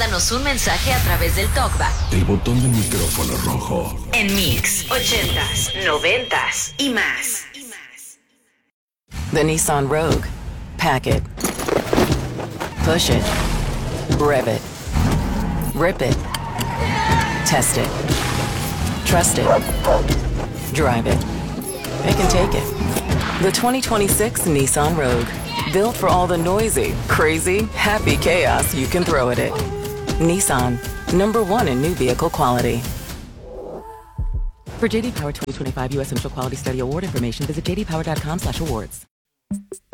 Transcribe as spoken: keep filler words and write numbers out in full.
mándanos un mensaje a través del TalkBack. El botón del micrófono rojo. En Mix, ochentas, noventas y más. The Nissan Rogue. Pack it. Push it. Rev it. Rip it. Test it. Trust it. Drive it. It can take it. The twenty twenty-six Nissan Rogue. Built for all the noisy, crazy, happy chaos you can throw at it. Nissan. Number one in new vehicle quality. For J D Power twenty twenty-five U S Initial Quality Study Award information, visit j d power dot com slash awards.